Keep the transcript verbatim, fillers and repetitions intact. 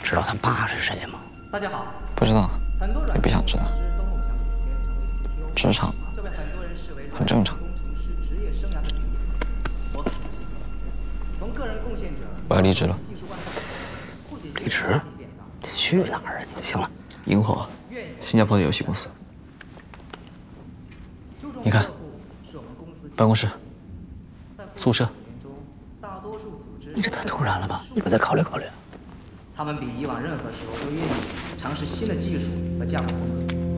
知道他爸是谁吗？ 大家好， 不知道， 很多也不想知道。职场嘛，很正常。我要离职了。 离职？去哪儿啊你？行了， 萤火，新加坡的游戏公司。你看，办公室、宿舍。 你这太突然了吧？你不再考虑考虑？ 他们比以往任何时候都愿意尝试新的技术和架构风格。